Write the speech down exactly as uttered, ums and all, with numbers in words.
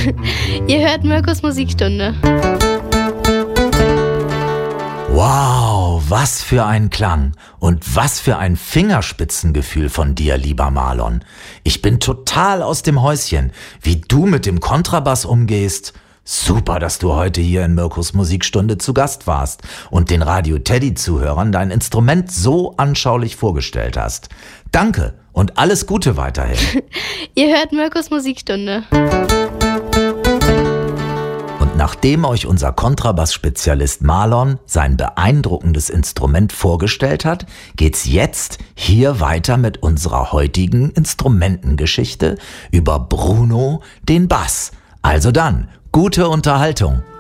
Ihr hört Mirkos Musikstunde. Wow, was für ein Klang und was für ein Fingerspitzengefühl von dir, lieber Marlon. Ich bin total aus dem Häuschen, wie du mit dem Kontrabass umgehst. Super, dass du heute hier in Mirkos Musikstunde zu Gast warst und den Radio Teddy-Zuhörern dein Instrument so anschaulich vorgestellt hast. Danke und alles Gute weiterhin. Ihr hört Mirkos Musikstunde. Und nachdem euch unser Kontrabass-Spezialist Marlon sein beeindruckendes Instrument vorgestellt hat, geht's jetzt hier weiter mit unserer heutigen Instrumentengeschichte über Bruno, den Bass. Also dann, gute Unterhaltung.